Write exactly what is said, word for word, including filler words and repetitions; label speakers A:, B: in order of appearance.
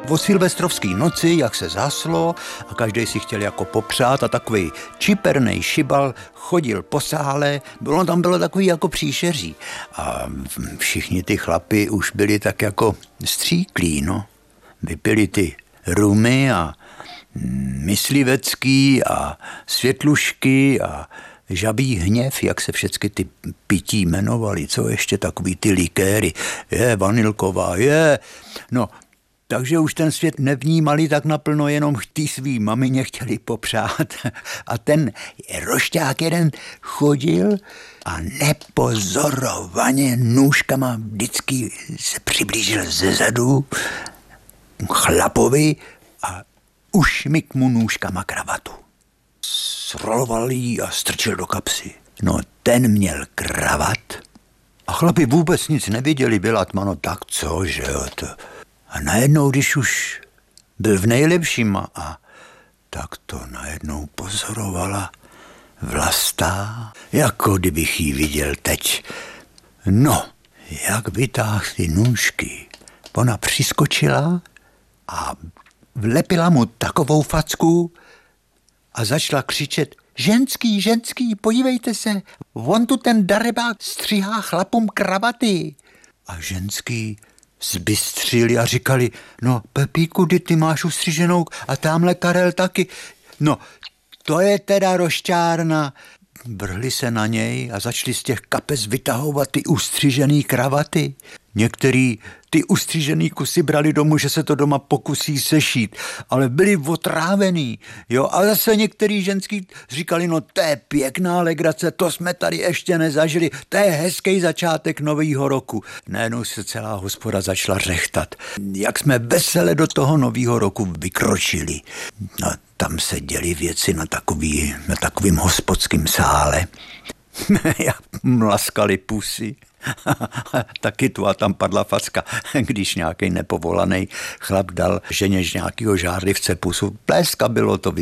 A: O silvestrovský noci, jak se zhaslo a každý si chtěl jako popřát a takový čipernej šibal chodil po sále, bylo tam bylo takový jako příšeří a všichni ty chlapi už byli tak jako stříklí, no. Vypili ty rumy a myslivecký a světlušky a žabí hněv, jak se všechny ty pití jmenovaly, co ještě takový ty likéry, je vanilková, je, no. Takže už ten svět nevnímali tak naplno, jenom tý svý mamině chtěli popřát. A ten rošťák jeden chodil a nepozorovaně nůžkama vždycky se přiblížil zezadu chlapovi a ušmyk mu nůžkama kravatu. Sroloval jí a strčil do kapsy. No ten měl kravat a chlapi vůbec nic neviděli, byla tma, no tak co, že jo, to... A najednou, když už byl v nejlepším a tak to najednou pozorovala Vlasta, jako kdybych jí viděl teď. No, jak vytáhl ty nůžky. Ona přiskočila a vlepila mu takovou facku a začala křičet: ženský, ženský, podívejte se, on tu ten darebák stříhá chlapům kravaty. A ženský zbystřili a říkali: no Pepíku, kdy ty máš ustřiženou a tamhle Karel taky. No, to je teda rošťárna. Vrhli se na něj a začali z těch kapes vytahovat ty ustřižený kravaty. Některý ty ustřižený kusy brali domů, že se to doma pokusí sešít, ale byli otrávený, jo, a zase některý ženský říkali: no to je pěkná legrace, to jsme tady ještě nezažili, to je hezký začátek nového roku. Najednou se celá hospoda začala řechtat. Jak jsme vesele do toho nového roku vykročili. No, tam se děly věci na takový, na takovým hospodským sále. Jak mlaskali pusy. Taky tu a tam padla facka, když nějaký nepovolaný chlap dal ženě nějakýho žárlivce pusu. Pleska bylo to.